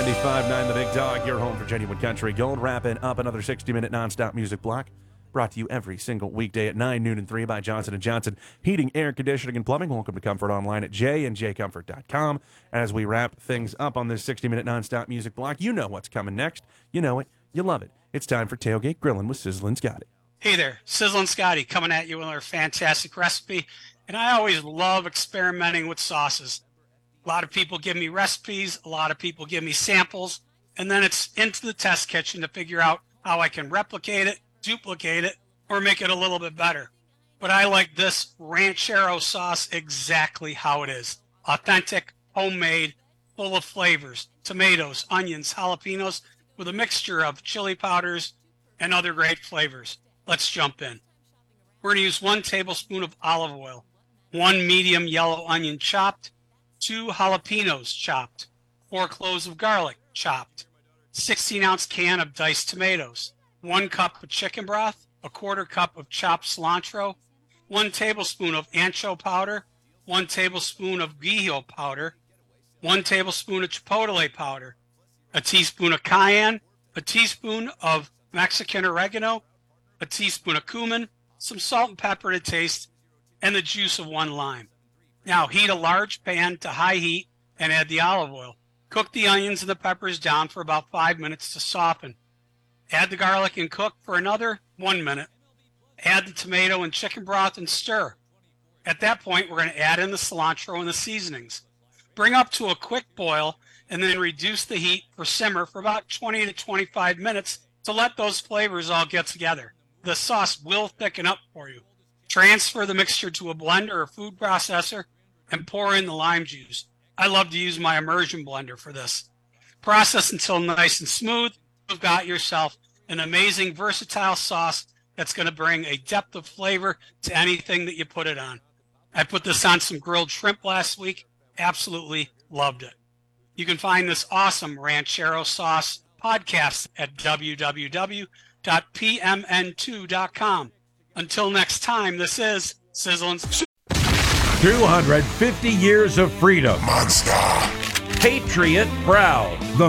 95.9 The Big Dog, your home for genuine country gold, wrapping up another 60-minute nonstop music block. Brought to you every single weekday at 9, noon, and 3 by Johnson & Johnson Heating, Air Conditioning, and Plumbing. Welcome to Comfort online at jandjcomfort.com. As we wrap things up on this 60-minute nonstop music block, you know what's coming next. You know it. You love it. It's time for Tailgate Grilling with Sizzlin' Scotty. Hey there, Sizzlin' Scotty coming at you with another fantastic recipe. And I always love experimenting with sauces. A lot of people give me recipes, a lot of people give me samples, and then it's into the test kitchen to figure out how I can replicate it, duplicate it, or make it a little bit better. But I like this ranchero sauce exactly how it is. Authentic, homemade, full of flavors, tomatoes, onions, jalapenos, with a mixture of chili powders and other great flavors. Let's jump in. We're going to use 1 tablespoon of olive oil, 1 medium yellow onion chopped, 2 jalapenos chopped, 4 cloves of garlic chopped, 16-ounce can of diced tomatoes, 1 cup of chicken broth, a 1/4 cup of chopped cilantro, 1 tablespoon of ancho powder, 1 tablespoon of guajillo powder, 1 tablespoon of chipotle powder, a teaspoon of cayenne, a teaspoon of Mexican oregano, a teaspoon of cumin, some salt and pepper to taste, and the juice of 1 lime. Now heat a large pan to high heat and add the olive oil. Cook the onions and the peppers down for about 5 minutes to soften. Add the garlic and cook for another 1 minute. Add the tomato and chicken broth and stir. At that point, we're going to add in the cilantro and the seasonings. Bring up to a quick boil and then reduce the heat for simmer for about 20 to 25 minutes to let those flavors all get together. The sauce will thicken up for you. Transfer the mixture to a blender or food processor and pour in the lime juice. I love to use my immersion blender for this. Process until nice and smooth. You've got yourself an amazing, versatile sauce that's going to bring a depth of flavor to anything that you put it on. I put this on some grilled shrimp last week. Absolutely loved it. You can find this awesome ranchero sauce podcast at www.pmn2.com. Until next time, this is Sizzlin' 250 years of freedom. Monster. Patriot proud. The